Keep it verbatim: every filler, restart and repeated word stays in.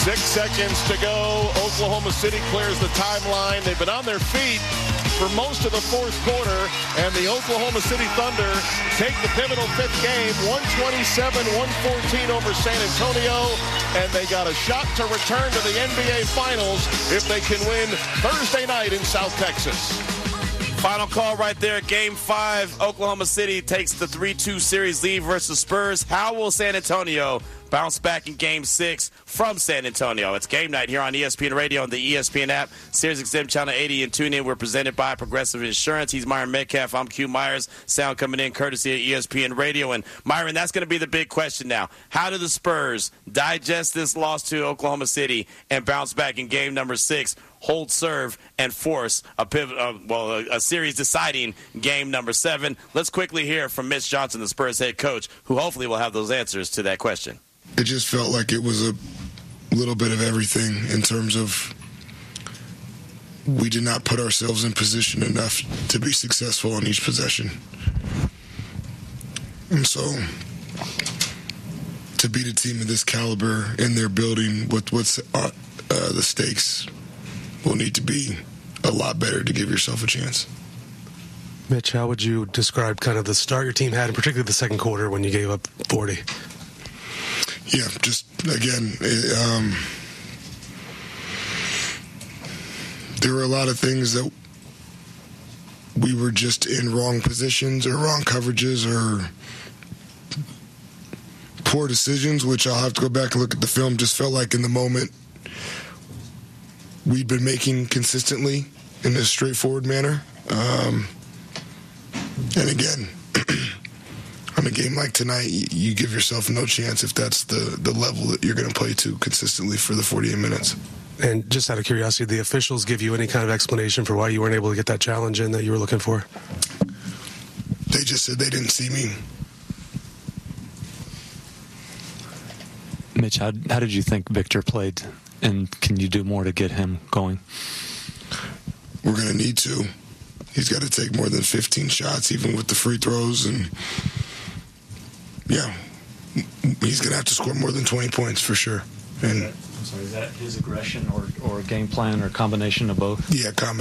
Six seconds to go. Oklahoma City clears the timeline. They've been on their feet for most of the fourth quarter, and the Oklahoma City Thunder take the pivotal fifth game, one twenty-seven one fourteen over San Antonio, and they got a shot to return to the N B A Finals if they can win Thursday night in South Texas. Final call right there. Game five. Oklahoma City takes the three two series lead versus Spurs. How will San Antonio bounce back in game six from San Antonio? It's game night here on E S P N Radio and the E S P N app. Sirius X M Channel eighty and tune in. We're presented by Progressive Insurance. He's Myron Metcalf. I'm Q Myers. Sound coming in courtesy of E S P N Radio. And Myron, that's going to be the big question now. How do the Spurs digest this loss to Oklahoma City and bounce back in game number six, hold serve, and force a pivot, uh, well, a, a series-deciding game number seven? Let's quickly hear from Mitch Johnson, the Spurs head coach, who hopefully will have those answers to that question. It just felt like it was a little bit of everything in terms of we did not put ourselves in position enough to be successful in each possession. And so to beat a team of this caliber in their building, with what's uh, uh, the stakes will need to be a lot better to give yourself a chance. Mitch, how would you describe kind of the start your team had, and particularly the second quarter when you gave up forty? Yeah, just, again, it, um, there were a lot of things that we were just in wrong positions or wrong coverages or poor decisions, which I'll have to go back and look at the film. Just felt like in the moment we'd been making consistently in a straightforward manner. Um, and again, on a game like tonight, you give yourself no chance if that's the, the level that you're going to play to consistently for the forty-eight minutes. And just out of curiosity, did the officials give you any kind of explanation for why you weren't able to get that challenge in that you were looking for? They just said they didn't see me. Mitch, how, how did you think Victor played, and can you do more to get him going? We're going to need to. He's got to take more than fifteen shots, even with the free throws, and yeah, he's going to have to score more than twenty points for sure. And I'm sorry, is that his aggression or, or game plan or combination of both? Yeah, combination.